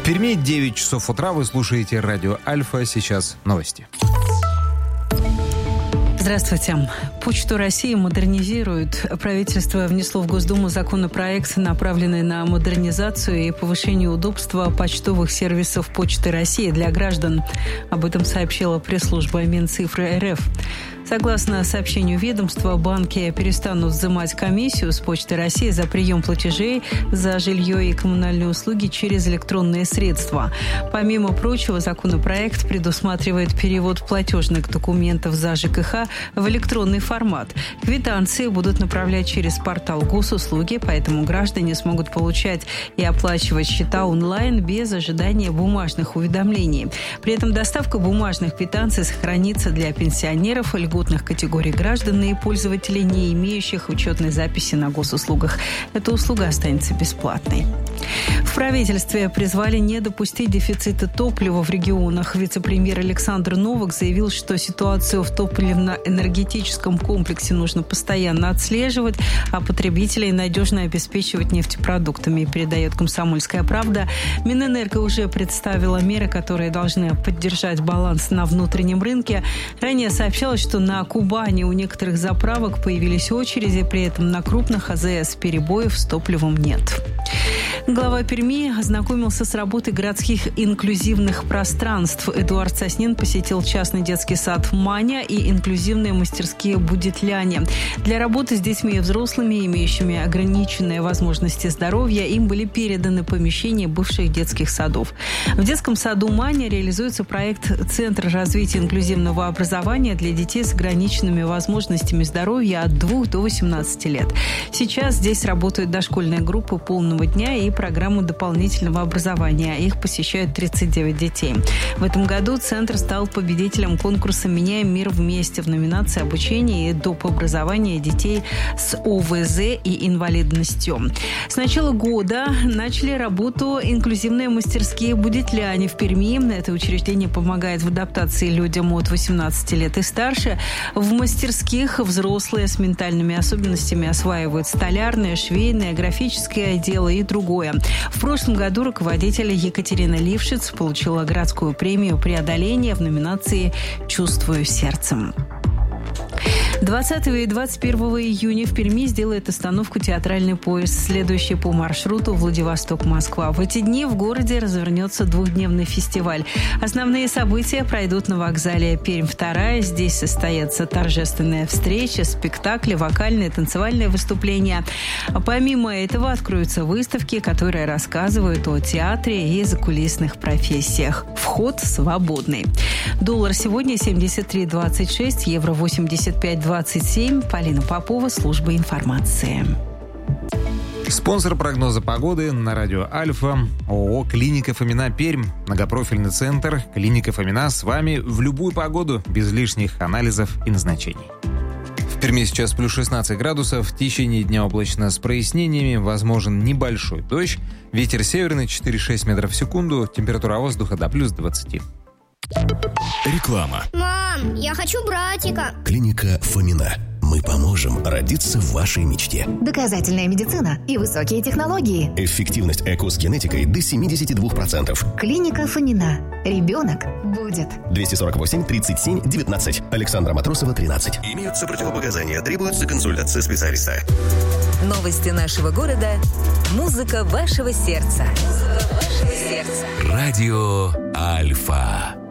Перми 9 часов утра. Вы слушаете радио Альфа. Сейчас новости. Здравствуйте. Почту России модернизируют. Правительство внесло в Госдуму законопроект, направленный на модернизацию и повышение удобства почтовых сервисов Почты России для граждан. Об этом сообщила пресс-служба Минцифры РФ. Согласно сообщению ведомства, банки перестанут взимать комиссию с Почты России за прием платежей за жилье и коммунальные услуги через электронные средства. Помимо прочего, законопроект предусматривает перевод платежных документов за ЖКХ в электронный формат. Квитанции будут направлять через портал госуслуги, поэтому граждане смогут получать и оплачивать счета онлайн без ожидания бумажных уведомлений. При этом доставка бумажных квитанций сохранится для пенсионеров, льготных категорий граждан и пользователей, не имеющих учетной записи на госуслугах. Эта услуга останется бесплатной. В правительстве призвали не допустить дефицита топлива в регионах. Вице-премьер Александр Новак заявил, что ситуацию в топливно-энергетическом комплексе нужно постоянно отслеживать, а потребителей надежно обеспечивать нефтепродуктами, передает «Комсомольская правда». Минэнерго уже представила меры, которые должны поддержать баланс на внутреннем рынке. Ранее сообщалось, что на Кубани у некоторых заправок появились очереди, при этом на крупных АЗС перебоев с топливом нет. Глава Перми ознакомился с работой городских инклюзивных пространств. Эдуард Соснин посетил частный детский сад «Маня» и инклюзивные мастерские «Будетляне». Для работы с детьми и взрослыми, имеющими ограниченные возможности здоровья, им были переданы помещения бывших детских садов. В детском саду «Маня» реализуется проект «Центр развития инклюзивного образования для детей с ограниченными возможностями здоровья от 2 до 18 лет». Сейчас здесь работают дошкольные группы полного дня и программу дополнительного образования. Их посещают 39 детей. В этом году Центр стал победителем конкурса «Меняем мир вместе» в номинации «Обучение и доп. Образование детей с ОВЗ и инвалидностью». С начала года начали работу инклюзивные мастерские «Будетляне» в Перми. Это учреждение помогает в адаптации людям от 18 лет и старше. В мастерских взрослые с ментальными особенностями осваивают столярное, швейное, графическое дело и другое. В прошлом году руководитель Екатерина Лившиц получила городскую премию «Преодоление» в номинации «Чувствую сердцем». 20 и 21 июня в Перми сделает остановку театральный поезд, следующий по маршруту Владивосток-Москва. В эти дни в городе развернется двухдневный фестиваль. Основные события пройдут на вокзале Пермь-2. Здесь состоятся торжественная встреча, спектакли, вокальные, танцевальные выступления. Помимо этого откроются выставки, которые рассказывают о театре и закулисных профессиях. Вход свободный. Доллар сегодня 73.26, евро 85.27. Полина Попова, служба информации. Спонсор прогноза погоды на радио Альфа – ООО «Клиника Фомина Пермь». Многопрофильный центр «Клиника Фомина» с вами в любую погоду, без лишних анализов и назначений. В Перми сейчас плюс 16 градусов, в течение дня облачно с прояснениями, возможен небольшой дождь, ветер северный 4,6 метров в секунду, температура воздуха до плюс 20. Реклама. Мам, я хочу братика. Клиника Фомина. Мы поможем родиться в вашей мечте. Доказательная медицина и высокие технологии. Эффективность ЭКО с генетикой до 72%. Клиника Фомина. Ребенок будет. 248 37 19. Александра Матросова, 13. Имеются противопоказания. Требуется консультация специалиста. Новости нашего города. Музыка вашего сердца. Музыка вашего сердца. Радио Альфа.